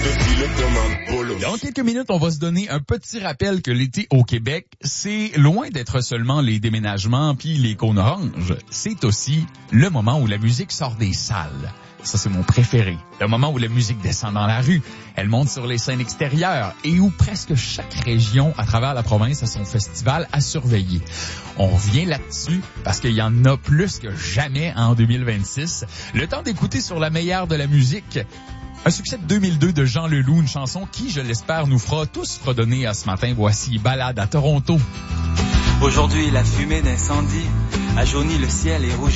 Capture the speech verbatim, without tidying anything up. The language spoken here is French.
défile comme un polo. Dans quelques minutes, on va se donner un petit rappel que l'été au Québec, c'est loin d'être seulement les déménagements puis les cônes oranges. C'est aussi le moment où la musique sort des salles. Ça, c'est mon préféré. Le moment où la musique descend dans la rue, elle monte sur les scènes extérieures et où presque chaque région à travers la province a son festival à surveiller. On revient là-dessus parce qu'il y en a plus que jamais en deux mille vingt-six. Le temps d'écouter sur la meilleure de la musique. Un succès de deux mille deux de Jean Leloup, une chanson qui, je l'espère, nous fera tous fredonner à ce matin. Voici Balade à Toronto. Aujourd'hui, la fumée d'incendie a jauni le ciel et rougi